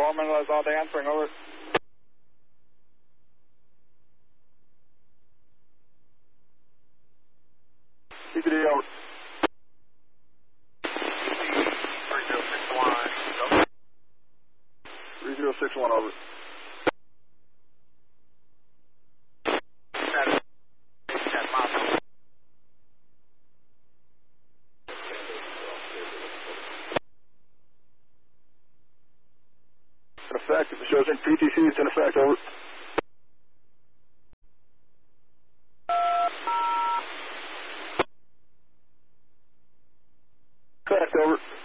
Foreman was on answering, over. CPD, over. 3061. 3061, over. In effect, if it shows in PTC, it's in effect, over. Effect, over.